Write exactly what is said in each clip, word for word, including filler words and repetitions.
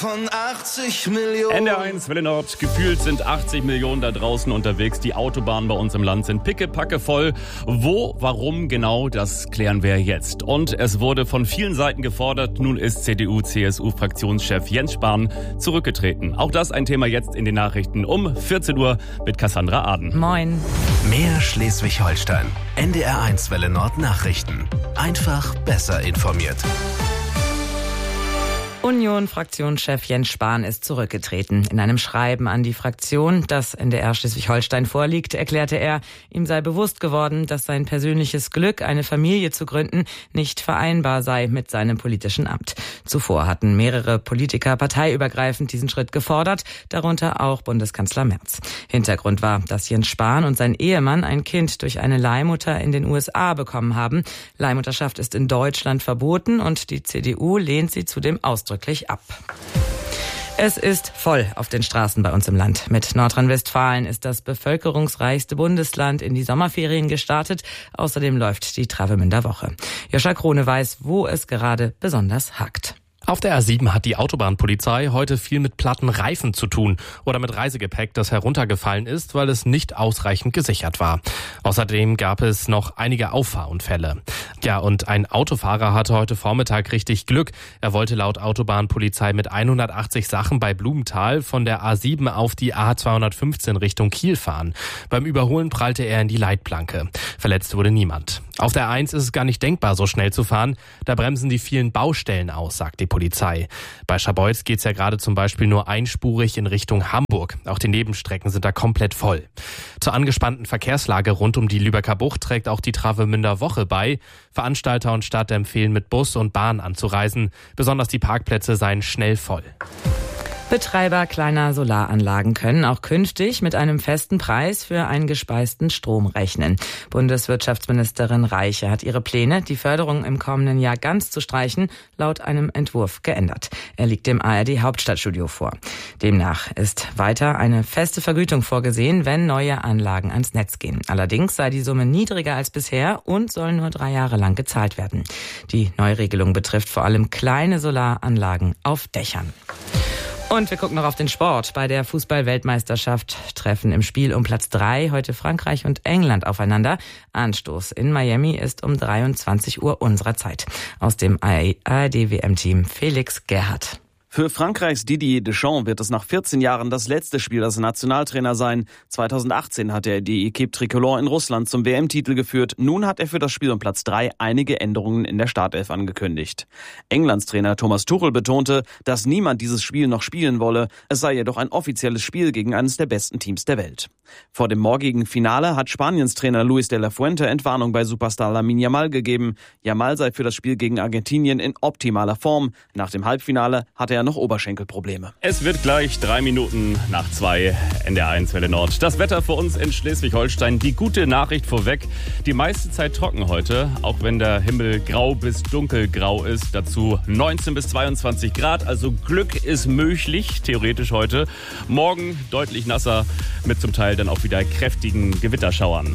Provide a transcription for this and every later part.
Von achtzig Millionen. N D R eins, Welle Nord. Gefühlt sind achtzig Millionen da draußen unterwegs. Die Autobahnen bei uns im Land sind pickepacke voll. Wo, warum genau, das klären wir jetzt. Und es wurde von vielen Seiten gefordert, nun ist C D U-C S U-Fraktionschef Jens Spahn zurückgetreten. Auch das ein Thema jetzt in den Nachrichten um vierzehn Uhr mit Cassandra Aden. Moin. Mehr Schleswig-Holstein. N D R eins Welle Nord Nachrichten. Einfach besser informiert. Union-Fraktionschef Jens Spahn ist zurückgetreten. In einem Schreiben an die Fraktion, das N D R Schleswig-Holstein vorliegt, erklärte er, ihm sei bewusst geworden, dass sein persönliches Glück, eine Familie zu gründen, nicht vereinbar sei mit seinem politischen Amt. Zuvor hatten mehrere Politiker parteiübergreifend diesen Schritt gefordert, darunter auch Bundeskanzler Merz. Hintergrund war, dass Jens Spahn und sein Ehemann ein Kind durch eine Leihmutter in den U S A bekommen haben. Leihmutterschaft ist in Deutschland verboten und die C D U lehnt sie zudem ausdrücklich ab. Es ist voll auf den Straßen bei uns im Land. Mit Nordrhein-Westfalen ist das bevölkerungsreichste Bundesland in die Sommerferien gestartet. Außerdem läuft die Travemünder Woche. Joscha Krone weiß, wo es gerade besonders hakt. Auf der A sieben hat die Autobahnpolizei heute viel mit platten Reifen zu tun oder mit Reisegepäck, das heruntergefallen ist, weil es nicht ausreichend gesichert war. Außerdem gab es noch einige Auffahrunfälle. Ja, und ein Autofahrer hatte heute Vormittag richtig Glück. Er wollte laut Autobahnpolizei mit hundertachtzig Sachen bei Blumenthal von der A sieben auf die A zweihundertfünfzehn Richtung Kiel fahren. Beim Überholen prallte er in die Leitplanke. Verletzt wurde niemand. Auf der A eins ist es gar nicht denkbar, so schnell zu fahren. Da bremsen die vielen Baustellen aus, sagt die Polizei. Bei Scharbeutz geht's ja gerade zum Beispiel nur einspurig in Richtung Hamburg. Auch die Nebenstrecken sind da komplett voll. Zur angespannten Verkehrslage rund um die Lübecker Bucht trägt auch die Travemünder Woche bei. Veranstalter und Stadt empfehlen, mit Bus und Bahn anzureisen. Besonders die Parkplätze seien schnell voll. Betreiber kleiner Solaranlagen können auch künftig mit einem festen Preis für eingespeisten Strom rechnen. Bundeswirtschaftsministerin Reiche hat ihre Pläne, die Förderung im kommenden Jahr ganz zu streichen, laut einem Entwurf geändert. Er liegt dem A R D-Hauptstadtstudio vor. Demnach ist weiter eine feste Vergütung vorgesehen, wenn neue Anlagen ans Netz gehen. Allerdings sei die Summe niedriger als bisher und soll nur drei Jahre lang gezahlt werden. Die Neuregelung betrifft vor allem kleine Solaranlagen auf Dächern. Und wir gucken noch auf den Sport. Bei der Fußball-Weltmeisterschaft treffen im Spiel um Platz drei heute Frankreich und England aufeinander. Anstoß in Miami ist um dreiundzwanzig Uhr unserer Zeit. Aus dem A R D-W M-Team Felix Gerhardt. Für Frankreichs Didier Deschamps wird es nach vierzehn Jahren das letzte Spiel als Nationaltrainer sein. zweitausendachtzehn hat er die Equipe Tricolore in Russland zum W M-Titel geführt. Nun hat er für das Spiel um Platz drei einige Änderungen in der Startelf angekündigt. Englands Trainer Thomas Tuchel betonte, dass niemand dieses Spiel noch spielen wolle. Es sei jedoch ein offizielles Spiel gegen eines der besten Teams der Welt. Vor dem morgigen Finale hat Spaniens Trainer Luis de la Fuente Entwarnung bei Superstar Lamine Yamal gegeben. Yamal sei für das Spiel gegen Argentinien in optimaler Form. Nach dem Halbfinale hatte er noch Oberschenkelprobleme. Es wird gleich drei Minuten nach zwei, N D R eins Welle Nord. Das Wetter für uns in Schleswig-Holstein. Die gute Nachricht vorweg. Die meiste Zeit trocken heute, auch wenn der Himmel grau bis dunkelgrau ist. Dazu neunzehn bis zweiundzwanzig Grad, also Glück ist möglich, theoretisch heute. Morgen deutlich nasser, mit zum Teil dann auch wieder kräftigen Gewitterschauern.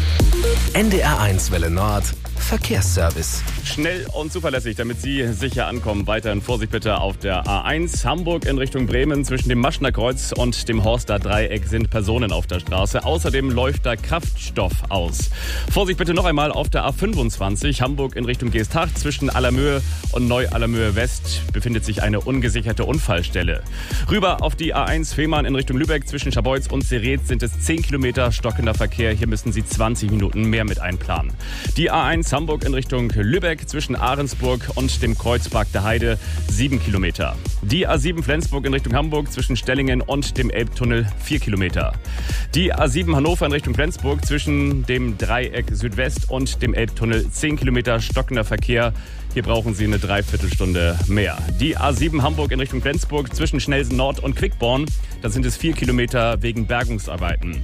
N D R eins Welle Nord Verkehrsservice. Schnell und zuverlässig, damit Sie sicher ankommen. Weiterhin Vorsicht bitte auf der A eins. Hamburg in Richtung Bremen. Zwischen dem Maschner Kreuz und dem Horster Dreieck sind Personen auf der Straße. Außerdem läuft da Kraftstoff aus. Vorsicht bitte noch einmal auf der A fünfundzwanzig. Hamburg in Richtung Geesthacht. Zwischen Allermöhe und Neu-Allermöhe West befindet sich eine ungesicherte Unfallstelle. Rüber auf die A eins Fehmarn in Richtung Lübeck. Zwischen Scharbeutz und Serets sind es zehn Kilometer stockender Verkehr. Hier müssen Sie zwanzig Minuten mehr mit einplanen. Die A eins Hamburg in Richtung Lübeck zwischen Ahrensburg und dem Kreuzpark der Heide sieben Kilometer. Die A sieben Flensburg in Richtung Hamburg zwischen Stellingen und dem Elbtunnel vier Kilometer. Die A sieben Hannover in Richtung Flensburg zwischen dem Dreieck Südwest und dem Elbtunnel zehn Kilometer stockender Verkehr. Hier brauchen Sie eine Dreiviertelstunde mehr. Die A sieben Hamburg in Richtung Flensburg zwischen Schnelsen Nord und Quickborn. Da sind es vier Kilometer wegen Bergungsarbeiten.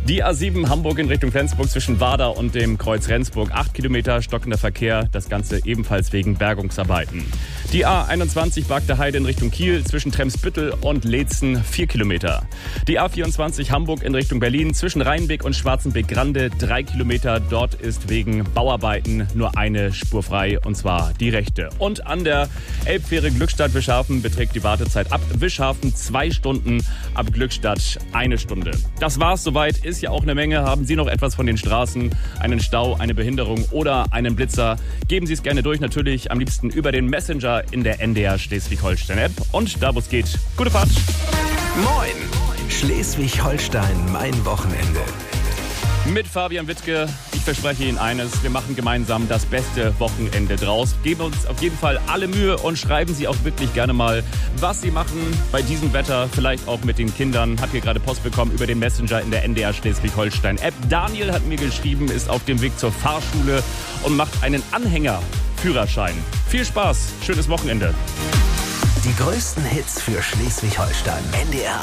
Die A sieben Hamburg in Richtung Flensburg zwischen Warder und dem Kreuz Rendsburg. Acht Kilometer stockender Verkehr, das Ganze ebenfalls wegen Bergungsarbeiten. Die A einundzwanzig Bagde Heide in Richtung Kiel zwischen Tremsbüttel und Leetzen. Vier Kilometer. Die A vierundzwanzig Hamburg in Richtung Berlin zwischen Rheinbeck und Schwarzenbeck-Grande. Drei Kilometer. Dort ist wegen Bauarbeiten nur eine Spur frei, und zwar die rechte. Und an der Elbfähre Glückstadt-Wischhafen beträgt die Wartezeit ab Wischhafen zwei Stunden, ab Glückstadt eine Stunde. Das war's soweit. Ist ja auch eine Menge. Haben Sie noch etwas von den Straßen, einen Stau, eine Behinderung oder einen Blitzer? Geben Sie es gerne durch, natürlich am liebsten über den Messenger in der N D R Schleswig-Holstein-App. Und da, wo es geht, gute Fahrt. Moin! Schleswig-Holstein, mein Wochenende. Mit Fabian Wittke. Ich verspreche Ihnen eines, wir machen gemeinsam das beste Wochenende draus. Geben uns auf jeden Fall alle Mühe und schreiben Sie auch wirklich gerne mal, was Sie machen bei diesem Wetter, vielleicht auch mit den Kindern. Hab hier gerade Post bekommen über den Messenger in der N D R Schleswig-Holstein-App. Daniel hat mir geschrieben, ist auf dem Weg zur Fahrschule und macht einen Anhänger-Führerschein. Viel Spaß, schönes Wochenende. Die größten Hits für Schleswig-Holstein. N D R